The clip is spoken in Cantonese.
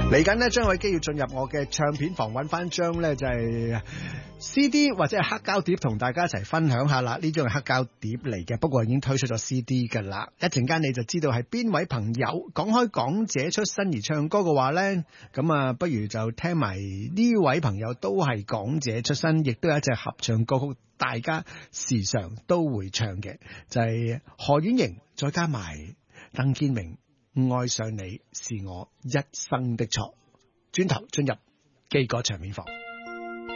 嚟緊呢，張偉基要進入我嘅唱片房揾翻張呢，就係 CD 或者係黑膠碟，同大家一齊分享下啦。呢張係黑膠碟嚟嘅，不過已經推出咗 CD 噶啦。一陣間你就知道係邊位朋友。講開港姐出身而唱歌嘅話呢，咁啊，不如就聽埋呢位朋友都係港姐出身，亦都有一隻合唱歌曲，大家時常都會唱嘅，就係何婉瑩再加埋鄧建明。愛上你是我一生的錯。轉頭進入基哥唱片房。